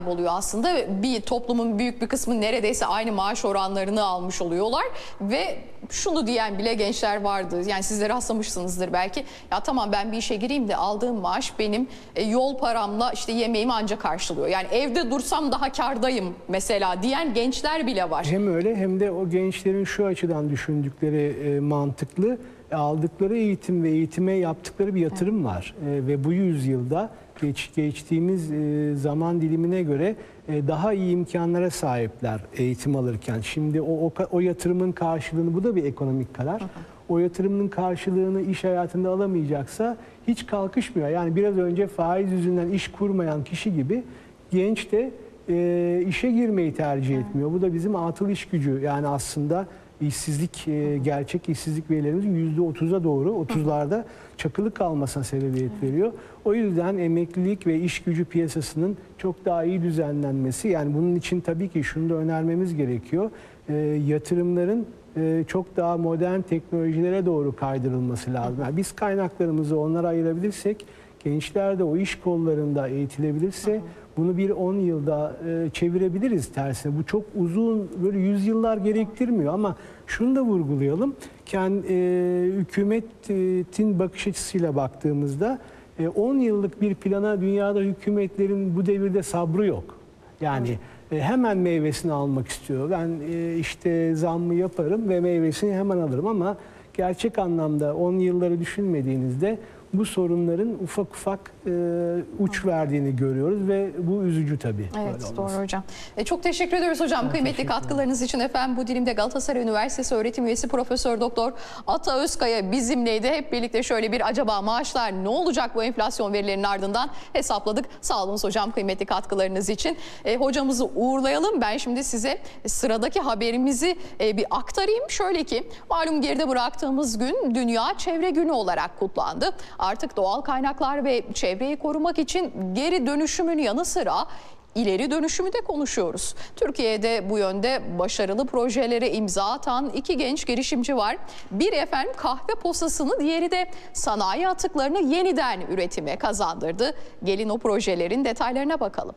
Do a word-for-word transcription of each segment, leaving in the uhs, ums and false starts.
oluyor aslında. Bir toplumun büyük bir kısmı neredeyse aynı maaş oranlarını almış oluyorlar ve şunu diyen bile gençler vardı. Yani sizleri rastlamışsınızdır belki. Ya tamam, ben bir işe gireyim de aldığım maaş benim e, yol paramla işte yemeğimi ancak karşılıyor. Yani evde dursam daha kârdayım mesela diyen gençler bile var. Hem öyle hem de o gençlerin şu açıdan düşündükleri e, mantıklı. Aldıkları eğitim ve eğitime yaptıkları bir yatırım var. E, ve bu yüzyılda geç, geçtiğimiz e, zaman dilimine göre e, daha iyi imkanlara sahipler eğitim alırken. Şimdi o, o, o yatırımın karşılığını, bu da bir ekonomik karar. Hı hı. O yatırımın karşılığını iş hayatında alamayacaksa hiç kalkışmıyor. Yani biraz önce faiz yüzünden iş kurmayan kişi gibi genç de e, işe girmeyi tercih etmiyor. Bu da bizim atıl iş gücü. Yani aslında işsizlik, e, gerçek işsizlik verilerimizin yüzde otuza doğru, otuzlarda çakılı kalmasına sebebiyet veriyor. O yüzden emeklilik ve iş gücü piyasasının çok daha iyi düzenlenmesi, yani bunun için tabii ki şunu da önermemiz gerekiyor. E, yatırımların e, çok daha modern teknolojilere doğru kaydırılması lazım. Yani biz kaynaklarımızı onlara ayırabilirsek, gençler de o iş kollarında eğitilebilirse bunu bir on yılda e, çevirebiliriz tersine. Bu çok uzun, böyle yüzyıllar gerektirmiyor ama şunu da vurgulayalım. Kendi, e, hükümetin bakış açısıyla baktığımızda e, on yıllık bir plana dünyada hükümetlerin bu devirde sabrı yok. Yani e, hemen meyvesini almak istiyor. Ben e, işte zammı yaparım ve meyvesini hemen alırım ama gerçek anlamda on yılları düşünmediğinizde bu sorunların ufak ufak e, uç verdiğini görüyoruz ve bu üzücü tabii. Evet, doğru hocam. E, çok teşekkür ediyoruz hocam ben kıymetli katkılarınız için efendim. Bu dilimde Galatasaray Üniversitesi öğretim üyesi Profesör Doktor Ata Özkaya bizimleydi. Hep birlikte şöyle bir acaba maaşlar ne olacak bu enflasyon verilerinin ardından hesapladık. Sağ olun hocam kıymetli katkılarınız için. E, hocamızı uğurlayalım. Ben şimdi size sıradaki haberimizi e, bir aktarayım. Şöyle ki, malum geride bıraktığımız gün Dünya Çevre Günü olarak kutlandı. Artık doğal kaynaklar ve çevreyi korumak için geri dönüşümün yanı sıra ileri dönüşümü de konuşuyoruz. Türkiye'de bu yönde başarılı projelere imza atan iki genç girişimci var. Biri efendim kahve posasını, diğeri de sanayi atıklarını yeniden üretime kazandırdı. Gelin o projelerin detaylarına bakalım.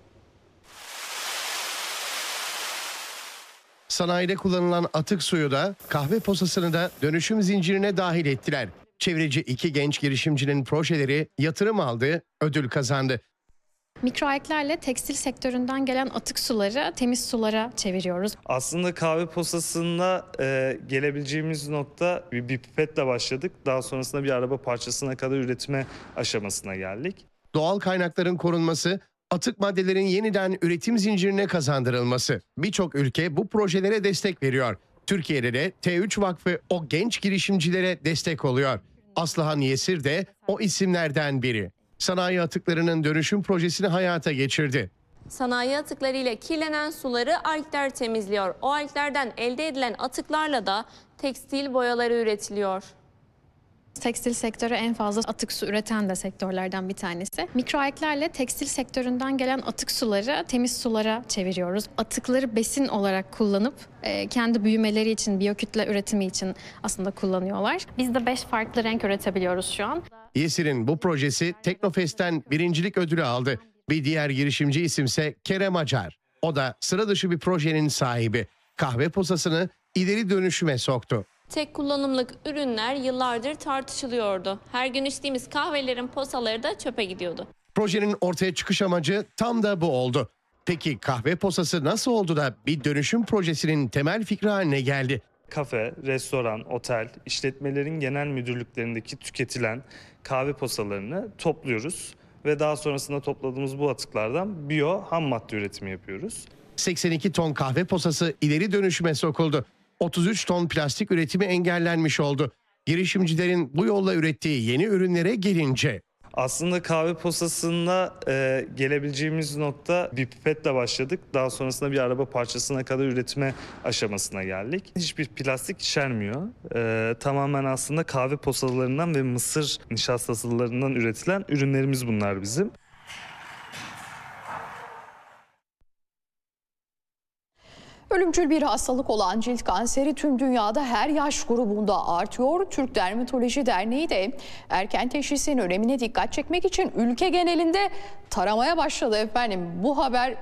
Sanayide kullanılan atık suyu da kahve posasını da dönüşüm zincirine dahil ettiler. Çevreci iki genç girişimcinin projeleri yatırım aldı, ödül kazandı. Mikroalglerle tekstil sektöründen gelen atık suları temiz sulara çeviriyoruz. Aslında kahve posasında e, gelebileceğimiz nokta bir, bir pipetle başladık. Daha sonrasında bir araba parçasına kadar üretme aşamasına geldik. Doğal kaynakların korunması, atık maddelerin yeniden üretim zincirine kazandırılması. Birçok ülke bu projelere destek veriyor. Türkiye'de de T üç Vakfı o genç girişimcilere destek oluyor. Aslıhan Yesir de o isimlerden biri. Sanayi atıklarının dönüşüm projesini hayata geçirdi. Sanayi atıklarıyla kirlenen suları algler temizliyor. O alglerden elde edilen atıklarla da tekstil boyaları üretiliyor. Tekstil sektörü en fazla atık su üreten de sektörlerden bir tanesi. Mikroalglerle tekstil sektöründen gelen atık suları temiz sulara çeviriyoruz. Atıkları besin olarak kullanıp e, kendi büyümeleri için, biyokütle üretimi için aslında kullanıyorlar. Biz de beş farklı renk üretebiliyoruz şu an. Yesir'in bu projesi Teknofest'ten birincilik ödülü aldı. Bir diğer girişimci isimse Kerem Acar. O da sıra dışı bir projenin sahibi. Kahve posasını ileri dönüşüme soktu. Tek kullanımlık ürünler yıllardır tartışılıyordu. Her gün içtiğimiz kahvelerin posaları da çöpe gidiyordu. Projenin ortaya çıkış amacı tam da bu oldu. Peki kahve posası nasıl oldu da bir dönüşüm projesinin temel fikri haline geldi? Kafe, restoran, otel, işletmelerin genel müdürlüklerindeki tüketilen kahve posalarını topluyoruz ve daha sonrasında topladığımız bu atıklardan biyo ham madde üretimi yapıyoruz. seksen iki ton kahve posası ileri dönüşüme sokuldu. otuz üç ton plastik üretimi engellenmiş oldu. Girişimcilerin bu yolla ürettiği yeni ürünlere gelince. Aslında kahve posasında e, gelebileceğimiz nokta bir pipetle başladık. Daha sonrasında bir araba parçasına kadar üretme aşamasına geldik. Hiçbir plastik içermiyor. E, tamamen aslında kahve posalarından ve mısır nişastasılarından üretilen ürünlerimiz bunlar bizim. Ölümcül bir hastalık olan cilt kanseri tüm dünyada her yaş grubunda artıyor. Türk Dermatoloji Derneği de erken teşhisin önemine dikkat çekmek için ülke genelinde taramaya başladı efendim. Bu haber